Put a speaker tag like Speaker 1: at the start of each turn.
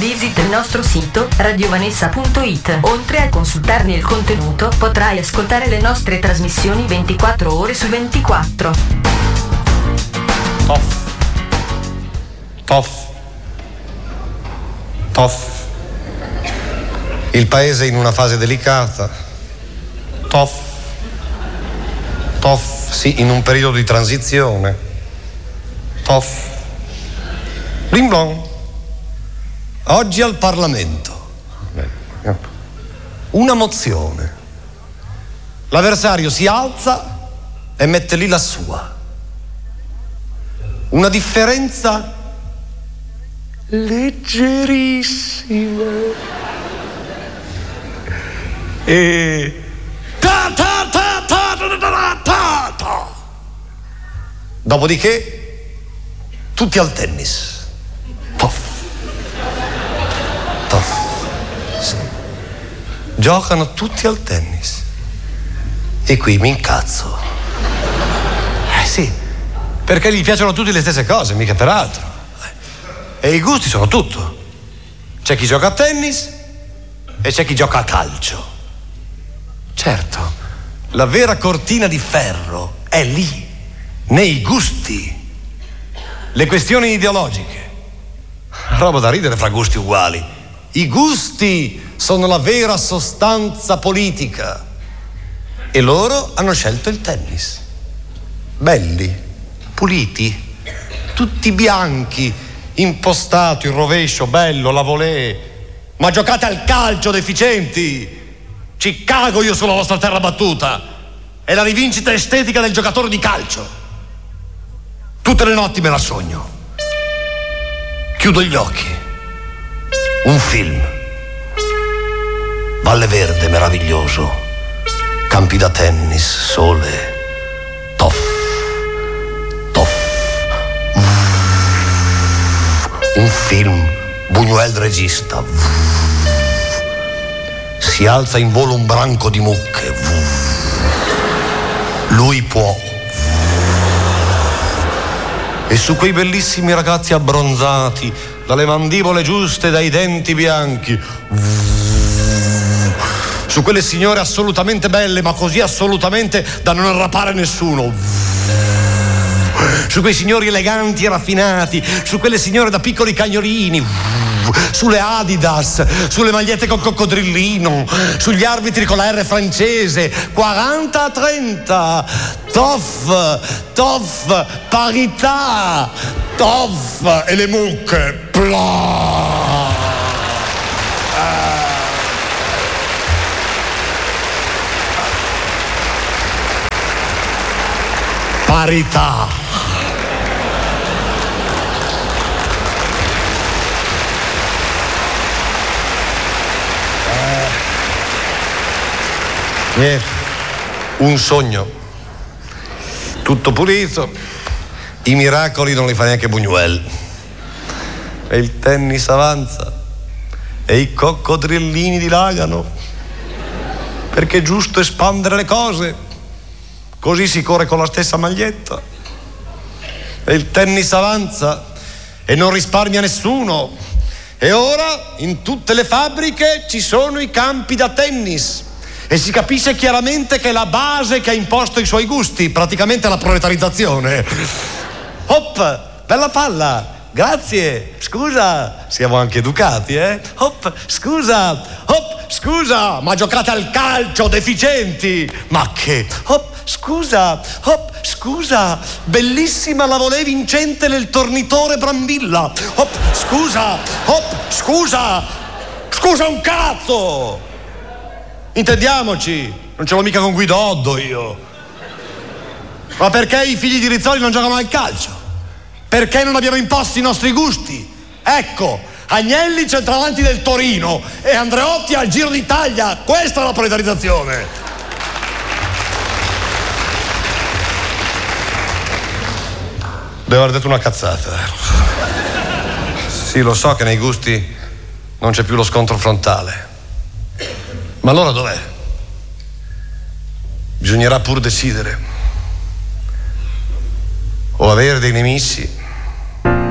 Speaker 1: Visita il nostro sito radiovanessa.it. Oltre a consultarne il contenuto, potrai ascoltare le nostre trasmissioni 24 ore su 24.
Speaker 2: Toff. Il paese è in una fase delicata. Toff, sì, in un periodo di transizione. Toff. Bling blong. Oggi al Parlamento una mozione. L'avversario si alza e mette lì la sua. Una differenza leggerissima. E dopodiché tutti al tennis. Sì. Giocano tutti al tennis e qui mi incazzo. Sì, perché gli piacciono tutte le stesse cose, mica per altro. E i gusti sono tutto. C'è chi gioca a tennis e c'è chi gioca a calcio. Certo, la vera cortina di ferro è lì, nei gusti. Le questioni ideologiche, roba da ridere fra gusti uguali. I gusti sono la vera sostanza politica e loro hanno scelto il tennis. Belli, puliti, tutti bianchi, impostato il rovescio, bello, la volée. Ma giocate al calcio, deficienti! Ci cago io sulla vostra terra battuta. È la rivincita estetica del giocatore di calcio. Tutte le notti me la sogno. Chiudo gli occhi. Un film. Valle Verde meraviglioso. Campi da tennis, sole. Toff. Un film. Buñuel regista. Si alza in volo un branco di mucche. Lui può. E su quei bellissimi ragazzi abbronzati, dalle mandibole giuste, dai denti bianchi, su quelle signore assolutamente belle, ma così assolutamente da non arrapare nessuno, su quei signori eleganti e raffinati, su quelle signore da piccoli cagnolini, sulle Adidas, sulle magliette con coccodrillino, sugli arbitri con la R francese, 40-30, toff, parità, toff, e le mucche, plà. Parità. Un sogno, tutto pulito, i miracoli non li fa neanche Buñuel, e il tennis avanza e i coccodrillini dilagano, perché è giusto espandere le cose, così si corre con la stessa maglietta, e il tennis avanza e non risparmia nessuno, e ora in tutte le fabbriche ci sono i campi da tennis. E si capisce chiaramente che è la base che ha imposto i suoi gusti, praticamente la proletarizzazione. Hop, bella palla, grazie, scusa, siamo anche educati, Hop, scusa, ma giocate al calcio, deficienti. Ma che? Hop, scusa, bellissima la volée vincente nel tornitore Brambilla. Hop, scusa un cazzo! Intendiamoci, non ce l'ho mica con Guidoddo io. Ma perché i figli di Rizzoli non giocano al calcio? Perché non abbiamo imposto i nostri gusti? Ecco, Agnelli centravanti del Torino e Andreotti al Giro d'Italia. Questa è la proletarizzazione. Devo aver detto una cazzata. Sì, lo so che nei gusti non c'è più lo scontro frontale. Ma allora dov'è? Bisognerà pur decidere. O avere dei nemici